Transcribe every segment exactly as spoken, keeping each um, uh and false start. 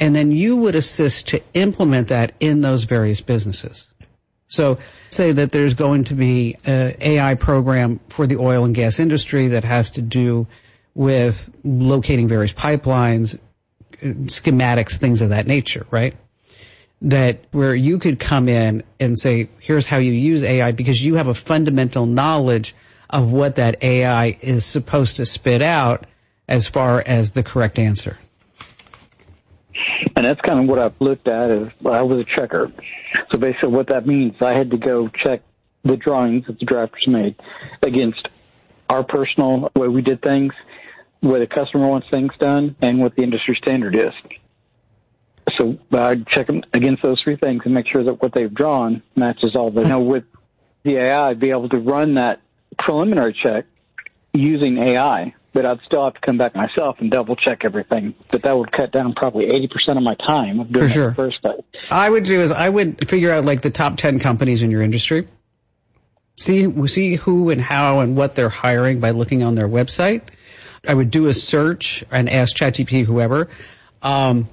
And then you would assist to implement that in those various businesses. So say that there's going to be an A I program for the oil and gas industry that has to do with locating various pipelines, schematics, things of that nature, right? That where you could come in and say, here's how you use A I because you have a fundamental knowledge of what that A I is supposed to spit out as far as the correct answer. And that's kind of what I've looked at as well, I was a checker. So basically what that means, I had to go check the drawings that the drafters made against our personal way we did things, the way the customer wants things done, and what the industry standard is. So I'd check them against those three things and make sure that what they've drawn matches all the. You know, with the A I, I'd be able to run that preliminary check using A I, but I'd still have to come back myself and double check everything. But that would cut down probably eighty percent of my time of doing For sure. that first step. I would do is I would figure out like the top ten companies in your industry. See, see who and how and what they're hiring by looking on their website. I would do a search and ask ChatGPT, whoever, um,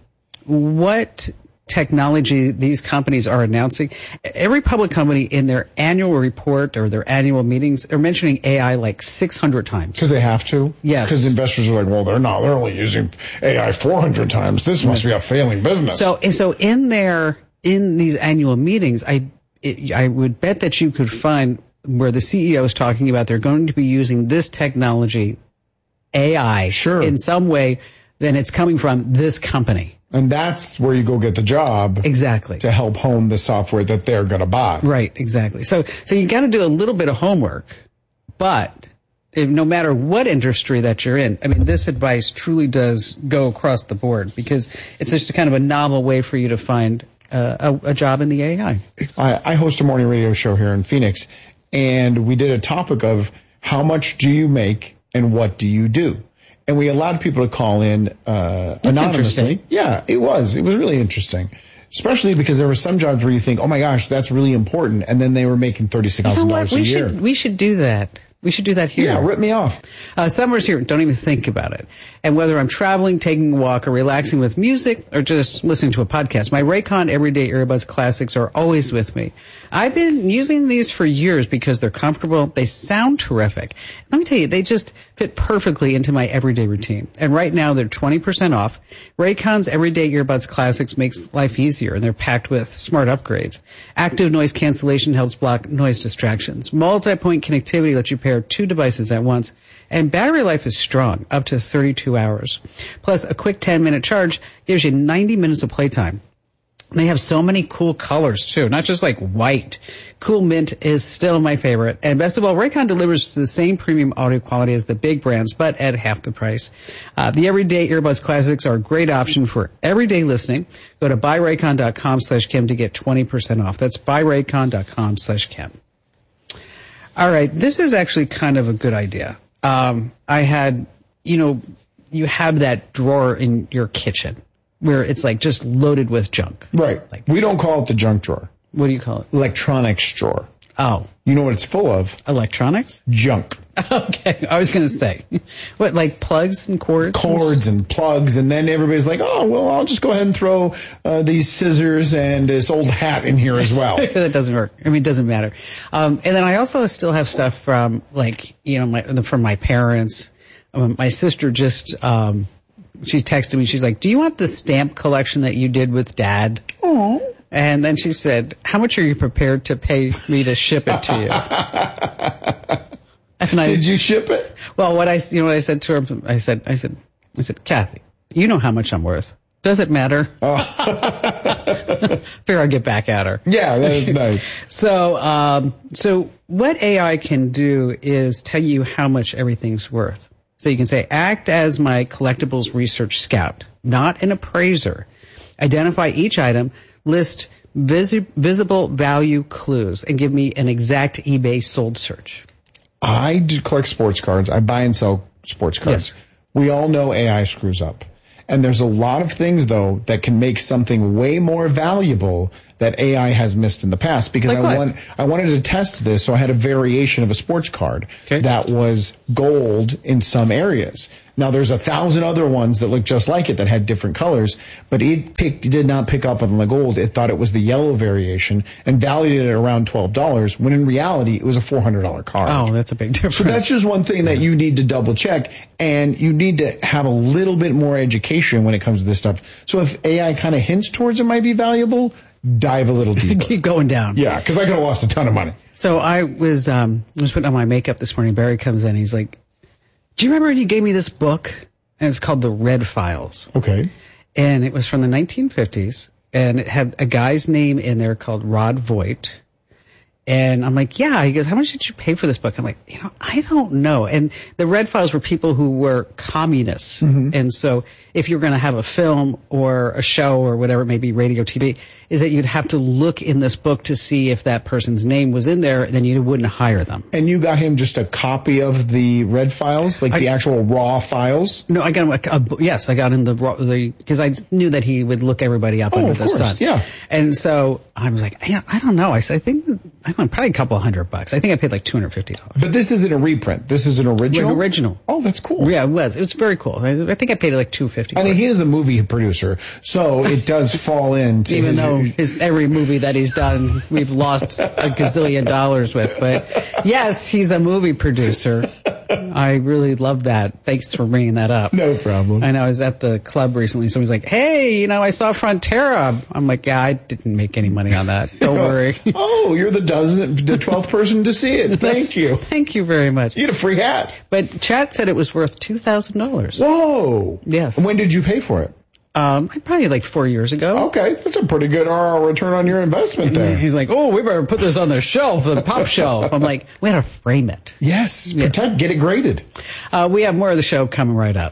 what technology these companies are announcing. Every public company in their annual report or their annual meetings are mentioning A I like six hundred times. Because they have to? Yes. Because investors are like, well, they're not. They're only using A I four hundred times. This must be a failing business. So, so in their, in these annual meetings, I, it, I would bet that you could find where the C E O is talking about they're going to be using this technology, A I, sure. in some way, then it's coming from this company. And that's where you go get the job. Exactly. To help hone the software that they're going to buy. Right, exactly. So, so you got to do a little bit of homework, but if, no matter what industry that you're in, I mean, this advice truly does go across the board because it's just a kind of a novel way for you to find uh, a, a job in the A I. I, I host a morning radio show here in Phoenix, and we did a topic of how much do you make and what do you do? And we allowed people to call in uh anonymously. Yeah, it was. It was really interesting. Especially because there were some jobs where you think, oh my gosh, that's really important. And then they were making thirty-six thousand dollars you know a year. Should, we should do that. We should do that here. Yeah, rip me off. Uh, summers here, don't even think about it. And whether I'm traveling, taking a walk, or relaxing with music, or just listening to a podcast, my Raycon Everyday Earbuds Classics are always with me. I've been using these for years because they're comfortable, they sound terrific. Let me tell you, they just fit perfectly into my everyday routine. And right now, they're twenty percent off. Raycon's Everyday Earbuds Classics makes life easier, and they're packed with smart upgrades. Active noise cancellation helps block noise distractions. Multi-point connectivity lets you pair two devices at once. And battery life is strong, up to thirty-two hours. Plus, a quick ten-minute charge gives you ninety minutes of playtime. They have so many cool colors, too, not just like white. Cool mint is still my favorite. And best of all, Raycon delivers the same premium audio quality as the big brands, but at half the price. Uh, the Everyday Earbuds Classics are a great option for everyday listening. Go to buyraycon.com slash Kim to get twenty percent off. That's buyraycon.com slash Kim. All right, this is actually kind of a good idea. Um, I had, you know, you have that drawer in your kitchen where it's like just loaded with junk. Right. Like, we don't call it the junk drawer. What do you call it? Electronics drawer. Oh. You know what it's full of? Electronics? Junk. Okay. I was going to say. What, like plugs and cords? Cords and plugs. And then everybody's like, oh, well, I'll just go ahead and throw uh, these scissors and this old hat in here as well. That doesn't work. I mean, it doesn't matter. Um, and then I also still have stuff from, like, you know, my, from my parents. Um, my sister just, um, she texted me. She's like, do you want the stamp collection that you did with Dad? Oh. And then she said, how much are you prepared to pay me to ship it to you? And I, Did you ship it? Well, what I, you know what I said to her? I said, I said, I said, Kathy, you know how much I'm worth. Does it matter? Oh. Figure I'll get back at her. Yeah, that is nice. So, um, so what A I can do is tell you how much everything's worth. So you can say, act as my collectibles research scout, not an appraiser. Identify each item, list visi- visible value clues, and give me an exact eBay sold search. I do collect sports cards. I buy and sell sports cards. Yes. We all know A I screws up. And there's a lot of things, though, that can make something way more valuable that A I has missed in the past. Because like I what? want, I wanted to test this, so I had a variation of a sports card okay. that was gold in some areas. Now, there's a thousand other ones that look just like it that had different colors, but it picked, it did not pick up on the gold. It thought it was the yellow variation and valued it at around twelve dollars, when in reality, it was a four hundred dollars card. Oh, that's a big difference. So that's just one thing that you need to double check, and you need to have a little bit more education when it comes to this stuff. So if A I kind of hints towards it might be valuable, dive a little deeper. Keep going down. Yeah, because I could have lost a ton of money. So I was, um, I was putting on my makeup this morning. Barry comes in. He's like, do you remember when you gave me this book? And it's called The Red Files. Okay. And it was from the nineteen fifties. And it had a guy's name in there called Rod Voigt. And I'm like, yeah. He goes, how much did you pay for this book? I'm like, you know, I don't know. And the Red Files were people who were communists. Mm-hmm. And so if you're going to have a film or a show or whatever it may be, radio, T V, is that you'd have to look in this book to see if that person's name was in there, and then you wouldn't hire them. And you got him just a copy of the Red Files, like I, the actual raw files? No, I got him a, a yes, I got him the raw, the, because I knew that he would look everybody up oh, under of the course, sun. Yeah. And so I was like, I, I don't know. I said, I think, I don't know, probably a couple hundred bucks. I think I paid like two hundred fifty dollars. But this isn't a reprint. This is an original? Like original. Oh, that's cool. Yeah, it was. It was very cool. I, I think I paid like two hundred fifty dollars. I mean, he is a movie producer, so it does fall into... Even though his, every movie that he's done, we've lost a gazillion dollars with. But yes, he's a movie producer. I really love that. Thanks for bringing that up. No problem. I know. I was at the club recently. Somebody's like, hey, you know, I saw Frontera. I'm like, yeah, I didn't make any money on that. Don't worry. Oh, you're the dozen, the twelfth person to see it. Thank you. Thank you very much. You get a free hat. But Chat said it was worth two thousand dollars. Whoa. Yes. And when did you pay for it? Um, probably like four years ago. Okay, that's a pretty good R O I return on your investment there. He's like, oh, we better put this on the shelf, the pop shelf. I'm like, we gotta frame it. Yes, protect, yeah. Get it graded. Uh, we have more of the show coming right up.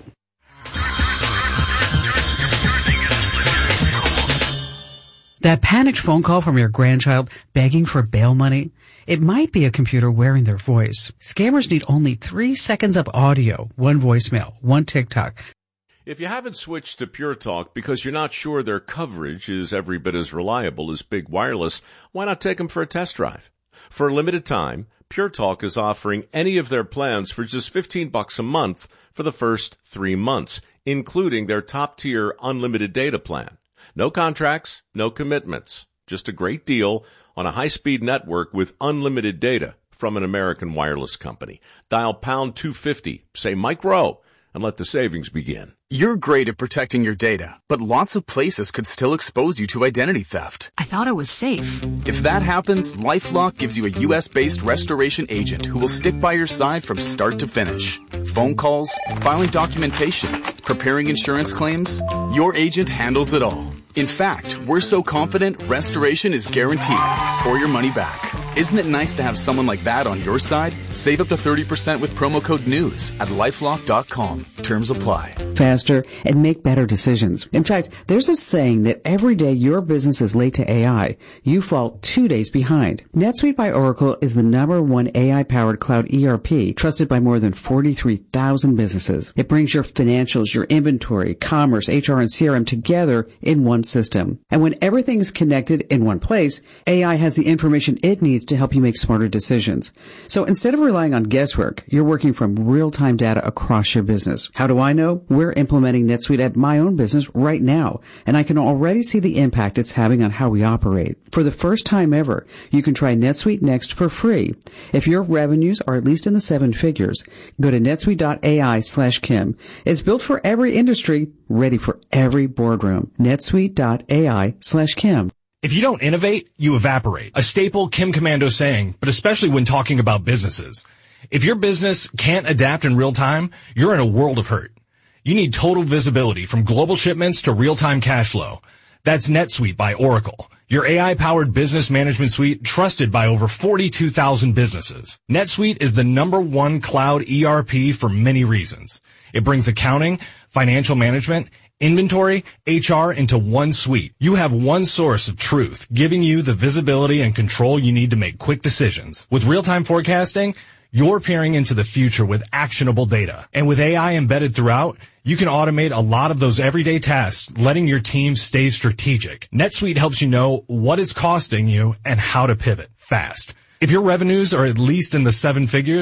That panicked phone call from your grandchild begging for bail money? It might be a computer wearing their voice. Scammers need only three seconds of audio, one voicemail, one TikTok. If you haven't switched to Pure Talk because you're not sure their coverage is every bit as reliable as Big Wireless, why not take them for a test drive? For a limited time, Pure Talk is offering any of their plans for just fifteen bucks a month for the first three months, including their top-tier unlimited data plan. No contracts, no commitments, just a great deal on a high-speed network with unlimited data from an American wireless company. Dial pound two fifty, say Mike Rowe, and let the savings begin. You're great at protecting your data, but lots of places could still expose you to identity theft. I thought I was safe. If that happens, LifeLock gives you a U S-based restoration agent who will stick by your side from start to finish. Phone calls, filing documentation, preparing insurance claims, your agent handles it all. In fact, we're so confident restoration is guaranteed or your money back. Isn't it nice to have someone like that on your side? Save up to thirty percent with promo code NEWS at lifelock dot com. Terms apply. Faster and make better decisions. In fact, there's a saying that every day your business is late to A I, you fall two days behind. NetSuite by Oracle is the number one A I-powered cloud E R P trusted by more than forty-three thousand businesses. It brings your financials, your inventory, commerce, H R, and C R M together in one system. And when everything's connected in one place, A I has the information it needs to help you make smarter decisions. So instead of relying on guesswork, you're working from real-time data across your business. How do I know? We're implementing NetSuite at my own business right now, and I can already see the impact it's having on how we operate. For the first time ever, you can try NetSuite Next for free. If your revenues are at least in the seven figures, go to netsuite.ai slash Kim. It's built for every industry, ready for every boardroom. netsuite.ai slash Kim. If you don't innovate, you evaporate. A staple Kim Commando saying, but especially when talking about businesses. If your business can't adapt in real time, you're in a world of hurt. You need total visibility from global shipments to real-time cash flow. That's NetSuite by Oracle, your A I-powered business management suite trusted by over forty-two thousand businesses. NetSuite is the number one cloud E R P for many reasons. It brings accounting, financial management, inventory, H R into one suite. You have one source of truth, giving you the visibility and control you need to make quick decisions. With real-time forecasting, you're peering into the future with actionable data. And with A I embedded throughout, you can automate a lot of those everyday tasks, letting your team stay strategic. NetSuite helps you know what it's costing you and how to pivot fast. If your revenues are at least in the seven figures,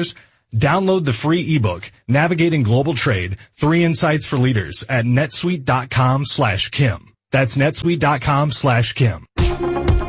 Download the free ebook, Navigating Global Trade, Three Insights for Leaders at netsuite.com slash Kim. That's netsuite.com slash Kim.